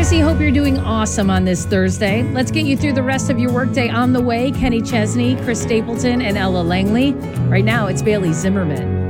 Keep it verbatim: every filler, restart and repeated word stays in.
Tracy, hope you're doing awesome on this Thursday. Let's get you through the rest of your workday. On the way, Kenny Chesney, Chris Stapleton, and Ella Langley. Right now, it's Bailey Zimmerman.